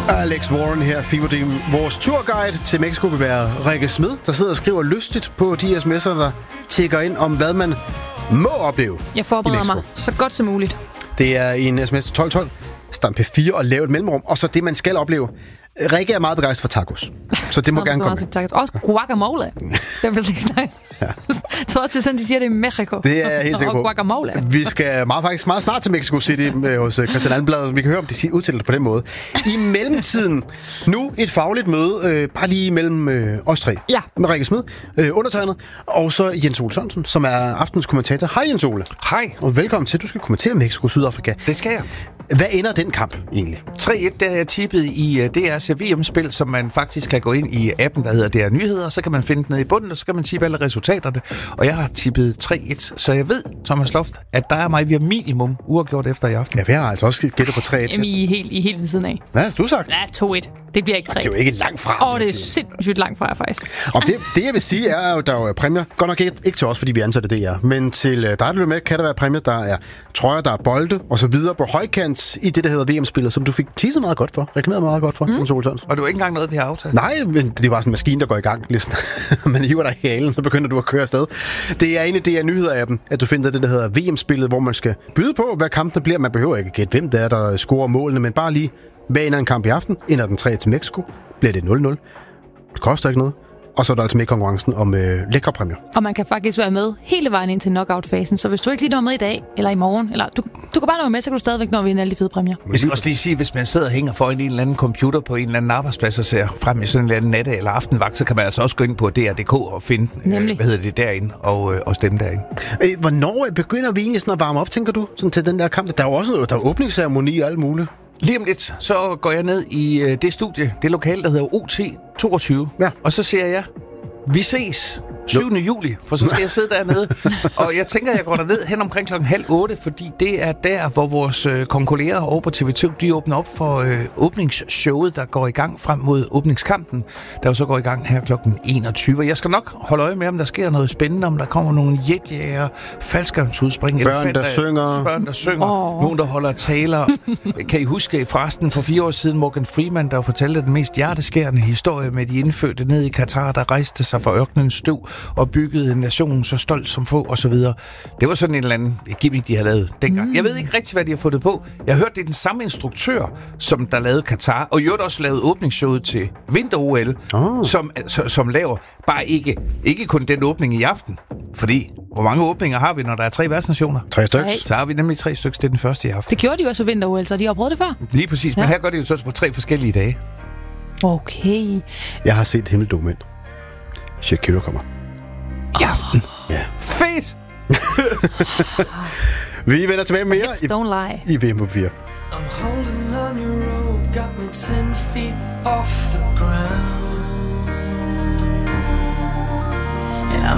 Alex Warren her, Fever Dream. Vores turguide til Mexico vil være Rikke Smed, der sidder og skriver lystigt på de sms'er, der tækker ind om, hvad man må opleve. Jeg forbereder mig så godt som muligt. Det er en sms til 1212, stamp P4 og lave et mellemrum, og så det, man skal opleve. Rikke er meget begejstret for tacos, så det må gerne komme med. Også guacamole. Det er faktisk snakke. Ja. Jeg tror også, det er sådan, de siger det i Mexico. Det er jeg helt sikker på. Guacamole. Vi skal faktisk meget snart til Mexico City hos Christian Allenblad. Vi kan høre, om de udtaler det på den måde. I mellemtiden, nu et fagligt møde, bare lige mellem os tre. Ja. Med Rikke Smed, undertegnet, og så Jens Ole Sørensen, som er aftens kommentator. Hej Jens Ole. Hej. Og velkommen til, du skal kommentere Mexico-Sydafrika. Det skal jeg. Hvad ender den kamp egentlig? 3-1, der er tippet i DR's VM-spil, som man faktisk kan gå ind i appen, der hedder DR Nyheder, så kan man finde den nede i bunden, og så kan man tippe alle resultaterne. Og jeg har tippet 3-1, så jeg ved, Thomas Loft, at der er mig, vi har minimum uafgjort efter i aften. Ja, vi har altså også gættet på 3-1. Jamen, I er helt ved siden af. Hvad har du sagt? Ja, 2-1. Det bliver ikke 3. Det er jo ikke langt fra. Det er sindssygt langt fra, faktisk. Og det jeg vil sige, er jo, der er præmier. Godt nok ikke til os, fordi vi ansatte DR. Men til dig, der med, kan der være præmier. Der er trøjer, der er bolde og så videre på højkant i det, der hedder VM-spillet, som du fik teaset meget godt for. Reklameret meget godt for, Jens Ole Sørensen. Og det var ikke engang noget, vi har aftalt? Nej, men det var sådan en maskine, der går i gang. Man hiver dig i halen, så begynder du at køre afsted. Det er en af DR Nyheder-appen, at du finder det, der hedder VM-spillet, hvor man skal byde på, hvad kampene bliver. Man behøver ikke gætte, hvem det er, der scorer målene, men bare lige, hvad ender en kamp i aften? Ender den 3 til Mexico? Bliver det 0-0? Det koster ikke noget. Og så er der altså med konkurrencen om lækre præmier. Og man kan faktisk være med hele vejen ind til knockout-fasen. Så hvis du ikke lige når med i dag, eller i morgen, eller du kan bare nå med, så kan du stadigvæk nå vinde alle de fede præmier. Jeg skal også lige sige, hvis man sidder og hænger foran en eller anden computer på en eller anden arbejdsplads og ser frem i sådan en eller anden natte- eller aftenvagt, så kan man altså også gå ind på DR.dk og finde, derinde og stemme derinde. Hvornår begynder vi egentlig sådan at varme op, tænker du, sådan til den der kamp? Der er jo også noget, der er åbningsceremoni og alt muligt. Lige om lidt, så går jeg ned i det studie, det lokale, der hedder OT22. Ja. Og så siger jeg, vi ses 7. juli, for så skal jeg sidde dernede. Og jeg tænker, jeg går derned hen omkring 7:30, fordi det er der, hvor vores konkurrerer over på TV2, de åbner op for åbningsshowet, der går i gang frem mod åbningskampen, der jo så går i gang her kl. 21. Jeg skal nok holde øje med, om der sker noget spændende, om der kommer nogle jetjæger, faldskærmsudspring, børn, der synger, nogen, der holder taler. Kan I huske forresten for 4 år siden, Morgan Freeman, der fortalte den mest hjerteskærende historie med de indfødte ned i Katar, der rejste sig fra ørkenens støv og byggede en nation så stolt som få, og så videre. Det var sådan en eller anden gimmick, de havde lavet dengang. Jeg ved ikke rigtig, hvad de har fundet på. Jeg har hørt, det er den samme instruktør, som der lavede Katar, og jo også lavede åbningsshowet til Vinter-OL, som laver bare ikke kun den åbning i aften. Fordi, hvor mange åbninger har vi, når der er 3 værtsnationer? 3 stykker. Så har vi nemlig 3 stykker, det er den første i aften. Det gjorde de jo også ved Vinter-OL, så de har prøvet det før. Lige præcis, men her gør de jo så på 3 forskellige dage. Okay. Jeg har set himmeldokument. Shakira kommer. I aften? Ja. Fedt! Vi vender tilbage med mere i VM på 4. I'm holding on your rope, got me 10 feet off the ground.